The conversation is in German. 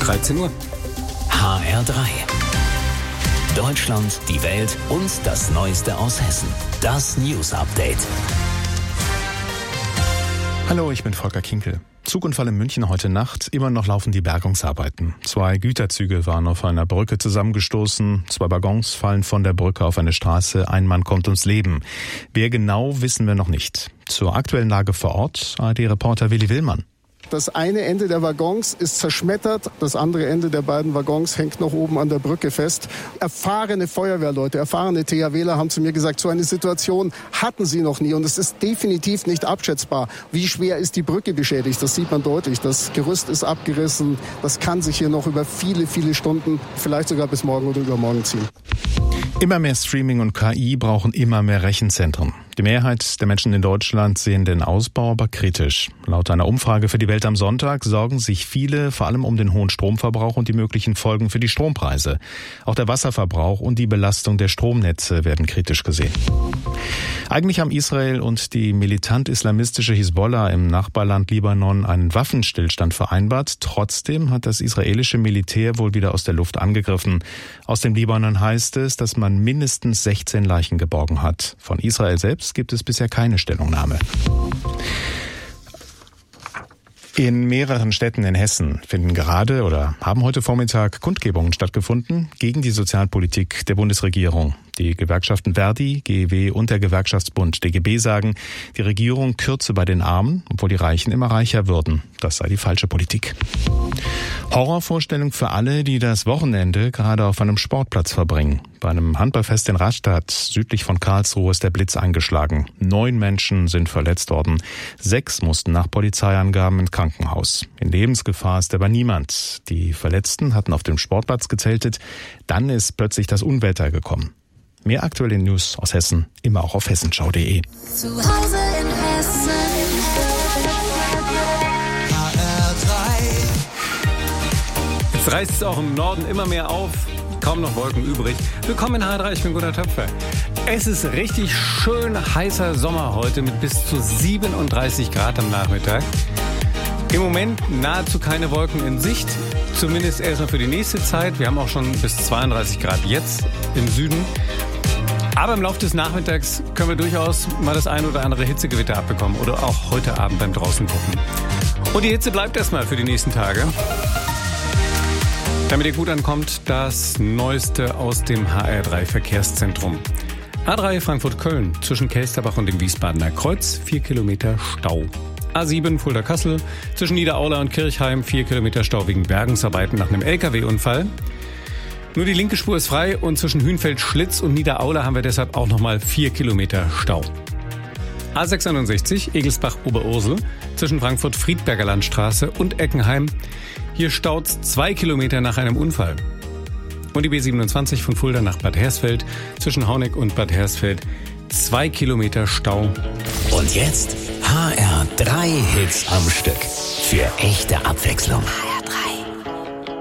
13 Uhr. HR3. Deutschland, die Welt und das Neueste aus Hessen. Das News Update. Hallo, ich bin Volker Kinkel. Zugunfall in München heute Nacht. Immer noch laufen die Bergungsarbeiten. 2 Güterzüge waren auf einer Brücke zusammengestoßen. 2 Waggons fallen von der Brücke auf eine Straße. Ein Mann kommt ums Leben. Wer genau, wissen wir noch nicht. Zur aktuellen Lage vor Ort, ARD-Reporter Willi Willmann. Das eine Ende der Waggons ist zerschmettert, das andere Ende der beiden Waggons hängt noch oben an der Brücke fest. Erfahrene Feuerwehrleute, erfahrene THWler haben zu mir gesagt, so eine Situation hatten sie noch nie und es ist definitiv nicht abschätzbar. Wie schwer ist die Brücke beschädigt? Das sieht man deutlich. Das Gerüst ist abgerissen. Das kann sich hier noch über viele, viele Stunden, vielleicht sogar bis morgen oder übermorgen ziehen. Immer mehr Streaming und KI brauchen immer mehr Rechenzentren. Die Mehrheit der Menschen in Deutschland sehen den Ausbau aber kritisch. Laut einer Umfrage für die Welt am Sonntag sorgen sich viele vor allem um den hohen Stromverbrauch und die möglichen Folgen für die Strompreise. Auch der Wasserverbrauch und die Belastung der Stromnetze werden kritisch gesehen. Eigentlich haben Israel und die militant-islamistische Hisbollah im Nachbarland Libanon einen Waffenstillstand vereinbart. Trotzdem hat das israelische Militär wohl wieder aus der Luft angegriffen. Aus dem Libanon heißt es, dass man mindestens 16 Leichen geborgen hat. Von Israel selbst gibt es bisher keine Stellungnahme. In mehreren Städten in Hessen finden gerade oder haben heute Vormittag Kundgebungen stattgefunden gegen die Sozialpolitik der Bundesregierung. Die Gewerkschaften Verdi, GEW und der Gewerkschaftsbund DGB sagen, die Regierung kürze bei den Armen, obwohl die Reichen immer reicher würden. Das sei die falsche Politik. Horrorvorstellung für alle, die das Wochenende gerade auf einem Sportplatz verbringen. Bei einem Handballfest in Rastatt, südlich von Karlsruhe, ist der Blitz eingeschlagen. 9 Menschen sind verletzt worden. 6 mussten nach Polizeiangaben ins Krankenhaus. In Lebensgefahr ist aber niemand. Die Verletzten hatten auf dem Sportplatz gezeltet. Dann ist plötzlich das Unwetter gekommen. Mehr aktuelle News aus Hessen, immer auch auf hessenschau.de. Zu Hause in Hessen. Jetzt reißt es auch im Norden immer mehr auf. Kaum noch Wolken übrig. Willkommen in HR3, ich bin Gunnar Töpfer. Es ist richtig schön heißer Sommer heute mit bis zu 37 Grad am Nachmittag. Im Moment nahezu keine Wolken in Sicht, zumindest erstmal für die nächste Zeit. Wir haben auch schon bis 32 Grad jetzt im Süden. Aber im Laufe des Nachmittags können wir durchaus mal das ein oder andere Hitzegewitter abbekommen oder auch heute Abend beim draußen gucken. Und die Hitze bleibt erstmal für die nächsten Tage. Damit ihr gut ankommt, das Neueste aus dem HR3 Verkehrszentrum. A3 Frankfurt-Köln zwischen Kelsterbach und dem Wiesbadener Kreuz, 4 Kilometer Stau. A7 Fulda-Kassel zwischen Niederaula und Kirchheim, 4 Kilometer Stau wegen Bergungsarbeiten nach einem LKW-Unfall. Nur die linke Spur ist frei und zwischen Hünfeld-Schlitz und Niederaula haben wir deshalb auch nochmal 4 Kilometer Stau. A661 Egelsbach-Oberursel zwischen Frankfurt-Friedberger Landstraße und Eckenheim. Hier staut's 2 Kilometer nach einem Unfall. Und die B27 von Fulda nach Bad Hersfeld zwischen Hauneck und Bad Hersfeld 2 Kilometer Stau. Und jetzt HR3 Hits am Stück. Für echte Abwechslung.